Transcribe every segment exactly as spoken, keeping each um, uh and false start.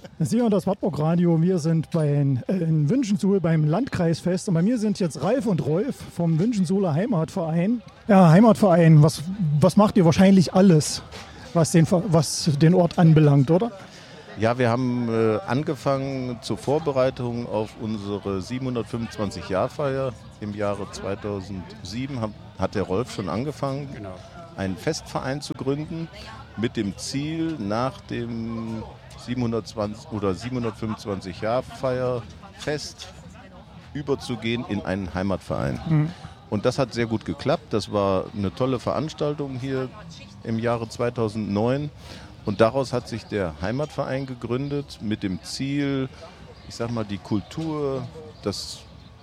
Sie hören das Wartburg Radio. Wir sind bei, äh, in Wünschensuhl beim Landkreisfest und bei mir sind jetzt Ralf und Rolf vom Wünschensuhler Heimatverein. Ja, Heimatverein, was, was macht ihr? Wahrscheinlich alles, was den, was den Ort anbelangt, oder? Ja, wir haben äh, angefangen zur Vorbereitung auf unsere siebenhundertfünfundzwanzig-Jahr-Feier im Jahre zweitausendsieben. Hat, hat der Rolf schon angefangen, genau. einen Festverein zu gründen mit dem Ziel, nach dem siebenhundertzwanzig oder siebenhundertfünfundzwanzig-Jahr-Feier-Fest überzugehen in einen Heimatverein. Mhm. Und das hat sehr gut geklappt. Das war eine tolle Veranstaltung hier im Jahre zweitausendneun. Und daraus hat sich der Heimatverein gegründet mit dem Ziel, ich sag mal, die Kultur, das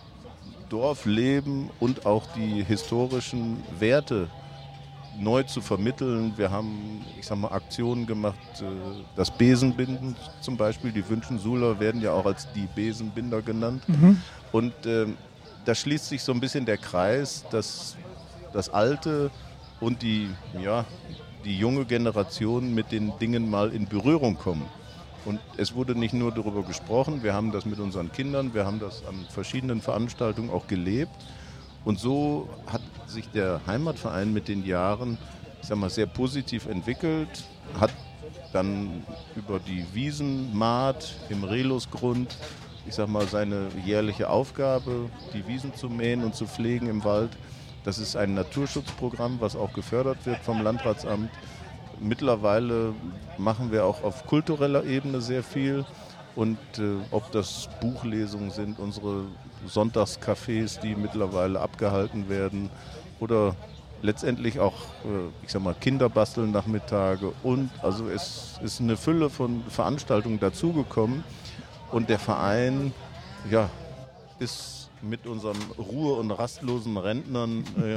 Dorfleben und auch die historischen Werte neu zu vermitteln. Wir haben, ich sag mal, Aktionen gemacht, das Besenbinden zum Beispiel. Die Wünschensuhler werden ja auch als die Besenbinder genannt. Mhm. Und äh, da schließt sich so ein bisschen der Kreis, dass das Alte und die, ja, die junge Generation mit den Dingen mal in Berührung kommen. Und es wurde nicht nur darüber gesprochen, wir haben das mit unseren Kindern, wir haben das an verschiedenen Veranstaltungen auch gelebt. Und so hat sich der Heimatverein mit den Jahren, ich sag mal, sehr positiv entwickelt, hat dann über die Wiesenmaat im Relosgrund, ich sag mal, seine jährliche Aufgabe, die Wiesen zu mähen und zu pflegen im Wald. Das ist ein Naturschutzprogramm, was auch gefördert wird vom Landratsamt. Mittlerweile machen wir auch auf kultureller Ebene sehr viel. Und äh, ob das Buchlesungen sind, unsere Sonntagscafés, die mittlerweile abgehalten werden, oder letztendlich auch, äh, ich sag mal, Kinderbasteln-Nachmittage. Und also es ist eine Fülle von Veranstaltungen dazugekommen. Und der Verein, ja, ist mit unseren ruhe- und rastlosen Rentnern äh,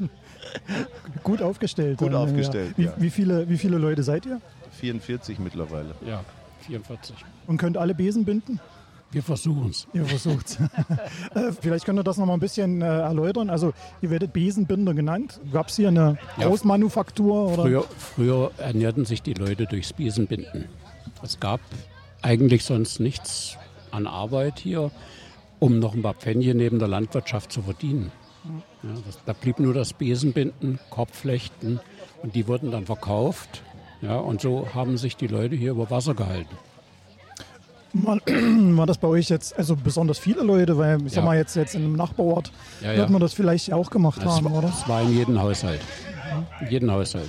gut aufgestellt. Gut aufgestellt, ja. ja. Wie, wie, viele, wie viele Leute seid ihr? vierundvierzig mittlerweile. Ja, vierundvierzig. Und könnt alle Besen binden? Wir versuchen es. Ihr versucht es. äh, vielleicht könnt ihr das noch mal ein bisschen äh, erläutern. Also ihr werdet Besenbinder genannt. Gab es hier eine ja, Großmanufaktur? Oder? Früher, früher ernährten sich die Leute durchs Besenbinden. Es gab eigentlich sonst nichts an Arbeit hier, um noch ein paar Pfennige neben der Landwirtschaft zu verdienen. Ja, das, da blieb nur das Besenbinden, Korbflechten und die wurden dann verkauft. Ja, und so haben sich die Leute hier über Wasser gehalten. War, war das bei euch jetzt also besonders viele Leute? Weil ich ja. sag mal jetzt, jetzt in einem Nachbarort ja, ja. wird man das vielleicht auch gemacht das haben, war, oder? Das war in jedem Haushalt. In jedem Haushalt.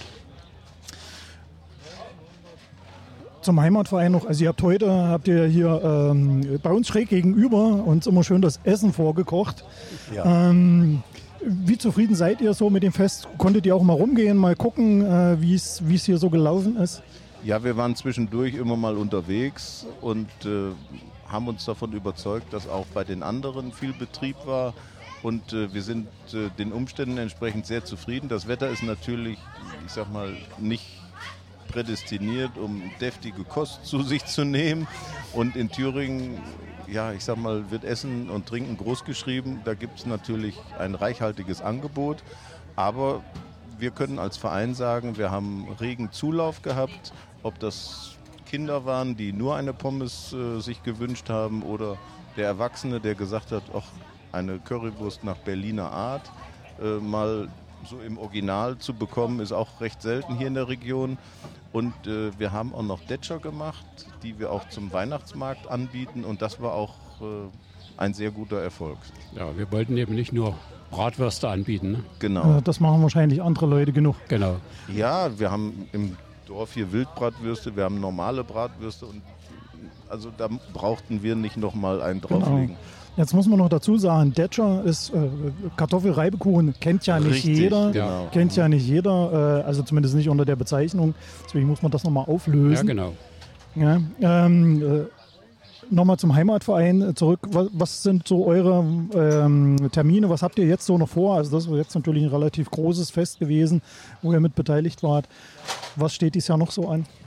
Zum Heimatverein noch, also ihr habt heute, habt ihr hier ähm, bei uns schräg gegenüber uns immer schön das Essen vorgekocht. Ja. Ähm, wie zufrieden seid ihr so mit dem Fest? Konntet ihr auch mal rumgehen, mal gucken, äh, wie es hier so gelaufen ist? Ja, wir waren zwischendurch immer mal unterwegs und äh, haben uns davon überzeugt, dass auch bei den anderen viel Betrieb war. Und äh, wir sind äh, den Umständen entsprechend sehr zufrieden. Das Wetter ist natürlich, ich sag mal, nicht prädestiniert, um deftige Kost zu sich zu nehmen. Und in Thüringen, ja, ich sag mal, wird Essen und Trinken groß geschrieben. Da gibt es natürlich ein reichhaltiges Angebot. Aber wir können als Verein sagen, wir haben regen Zulauf gehabt. Ob das Kinder waren, die nur eine Pommes äh, sich gewünscht haben, oder der Erwachsene, der gesagt hat, ach, eine Currywurst nach Berliner Art, äh, mal so im Original zu bekommen, ist auch recht selten hier in der Region. Und äh, wir haben auch noch Detscher gemacht, die wir auch zum Weihnachtsmarkt anbieten, und das war auch äh, ein sehr guter Erfolg. Ja, wir wollten eben nicht nur Bratwürste anbieten. Ne? Genau. Äh, das machen wahrscheinlich andere Leute genug. Genau. Ja, wir haben im Dorf hier Wildbratwürste, wir haben normale Bratwürste, und also da brauchten wir nicht nochmal einen drauflegen. Genau. Jetzt muss man noch dazu sagen, Detscher ist äh, Kartoffelreibekuchen, kennt ja nicht Richtig, jeder, genau. kennt ja nicht jeder, äh, also zumindest nicht unter der Bezeichnung. Deswegen muss man das nochmal auflösen. Ja, genau. Ja, ähm, äh, nochmal zum Heimatverein zurück. Was, was sind so eure ähm, Termine? Was habt ihr jetzt so noch vor? Also das ist jetzt natürlich ein relativ großes Fest gewesen, wo ihr mit beteiligt wart. Was steht dieses Jahr noch so an?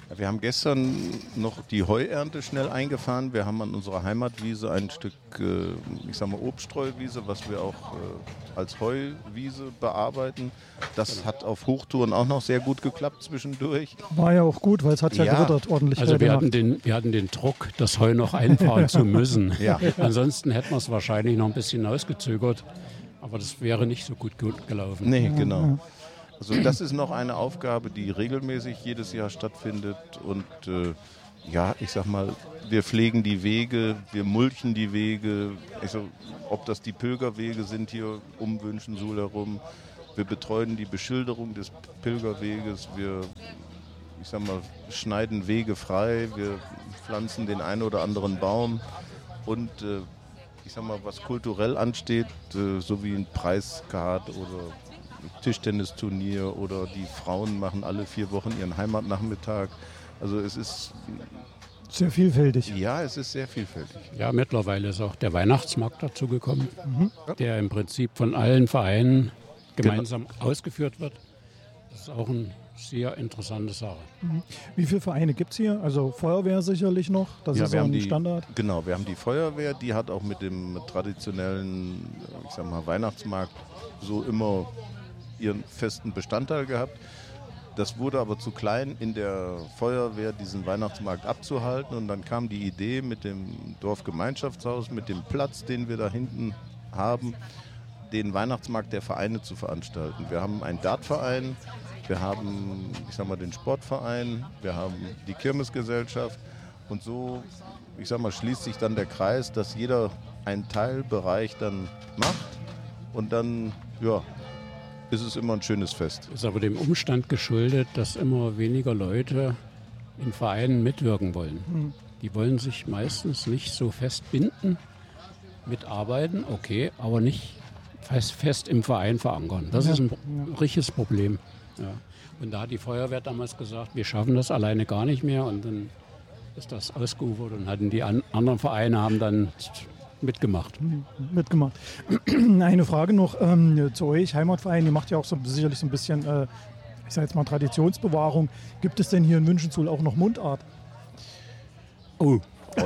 Ja, wir haben gestern noch die Heuernte schnell eingefahren. Wir haben an unserer Heimatwiese ein Stück, äh, ich sag mal, Obststreuwiese, was wir auch äh, als Heuwiese bearbeiten. Das hat auf Hochtouren auch noch sehr gut geklappt zwischendurch. War ja auch gut, weil es hat ja, Ja. gewittert ordentlich. Also wir gemacht. hatten, den, wir hatten den Druck, das Heu noch einfahren zu müssen. Ja. Ansonsten hätten wir es wahrscheinlich noch ein bisschen ausgezögert. Aber das wäre nicht so gut, gut gelaufen. Nee, genau. Also das ist noch eine Aufgabe, die regelmäßig jedes Jahr stattfindet. Und äh, ja, ich sag mal, wir pflegen die Wege, wir mulchen die Wege. Also, ob das die Pilgerwege sind hier um Wünschensuhl herum. Wir betreuen die Beschilderung des Pilgerweges. Wir, ich sag mal, schneiden Wege frei. Wir pflanzen den einen oder anderen Baum. Und äh, ich sag mal, was kulturell ansteht, äh, so wie ein Preiskart oder Tischtennisturnier oder die Frauen machen alle vier Wochen ihren Heimatnachmittag. Also es ist... Sehr vielfältig. Ja, es ist sehr vielfältig. Ja, mittlerweile ist auch der Weihnachtsmarkt dazugekommen, mhm. der im Prinzip von allen Vereinen gemeinsam genau. ausgeführt wird. Das ist auch eine sehr interessante Sache. Mhm. Wie viele Vereine gibt es hier? Also Feuerwehr sicherlich noch, das ja, ist wir auch haben ein die, Standard. Genau, wir haben die Feuerwehr, die hat auch mit dem traditionellen, ich sag mal, Weihnachtsmarkt so immer ihren festen Bestandteil gehabt. Das wurde aber zu klein in der Feuerwehr, diesen Weihnachtsmarkt abzuhalten. Und dann kam die Idee mit dem Dorfgemeinschaftshaus, mit dem Platz, den wir da hinten haben, den Weihnachtsmarkt der Vereine zu veranstalten. Wir haben einen Dartverein, wir haben, ich sag mal, den Sportverein, wir haben die Kirmesgesellschaft. Und so, ich sag mal, schließt sich dann der Kreis, dass jeder einen Teilbereich dann macht. Und dann, ja, ist es immer ein schönes Fest. Ist aber dem Umstand geschuldet, dass immer weniger Leute in Vereinen mitwirken wollen. Mhm. Die wollen sich meistens nicht so fest binden, mitarbeiten, okay, aber nicht fest, fest im Verein verankern. Das ja. ist ein ja. richtiges Problem. Ja. Und da hat die Feuerwehr damals gesagt, wir schaffen das alleine gar nicht mehr. Und dann ist das ausgeufert und hatten die an, anderen Vereine haben dann mitgemacht. Mitgemacht. Eine Frage noch ähm, zu euch, Heimatverein. Ihr macht ja auch so, sicherlich so ein bisschen, äh, ich sage jetzt mal, Traditionsbewahrung. Gibt es denn hier in Wünschensuhl auch noch Mundart? Oh,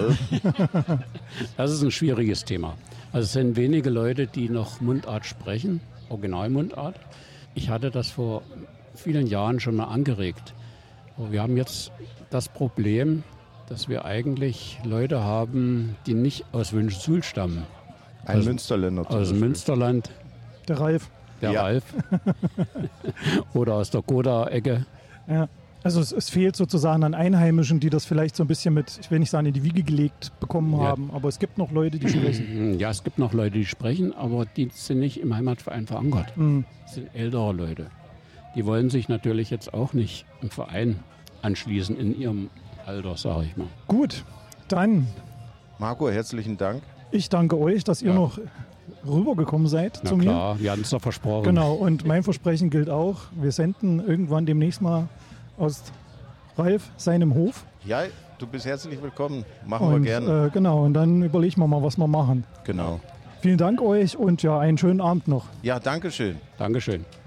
das ist ein schwieriges Thema. Also es sind wenige Leute, die noch Mundart sprechen, Originalmundart. Ich hatte das vor vielen Jahren schon mal angeregt. Aber wir haben jetzt das Problem, dass wir eigentlich Leute haben, die nicht aus Wünschensuhl stammen. Ein aus, Münsterländer zum Aus dem Münsterland. Der Ralf. Der ja. Ralf. Oder aus der Goda-Ecke. Ja. Also es, es fehlt sozusagen an Einheimischen, die das vielleicht so ein bisschen mit, ich will nicht sagen, in die Wiege gelegt bekommen ja. haben. Aber es gibt noch Leute, die sprechen. Ja, es gibt noch Leute, die sprechen, aber die sind nicht im Heimatverein verankert. Mhm. Das sind ältere Leute. Die wollen sich natürlich jetzt auch nicht im Verein anschließen in ihrem Alter, sage ich mal. Gut, dann. Marco, herzlichen Dank. Ich danke euch, dass ihr ja. noch rübergekommen seid Na zu klar, mir. wir hatten es doch versprochen. Genau, und mein Versprechen gilt auch. Wir senden irgendwann demnächst mal aus Ralf seinem Hof. Ja, du bist herzlich willkommen. Machen und, wir gerne. Äh, genau, und dann überlegen wir mal, was wir machen. Genau. Vielen Dank euch und ja, einen schönen Abend noch. Ja, danke schön. Dankeschön.